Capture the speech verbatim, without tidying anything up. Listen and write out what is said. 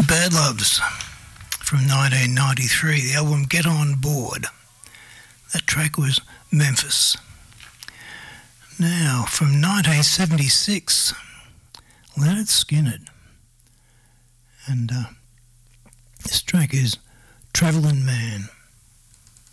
Bad Loves from nineteen ninety-three, the album Get On Board. That track was Memphis. Now, from nineteen seventy-six, Lynyrd Skynyrd. And uh, this track is Travelin' Man.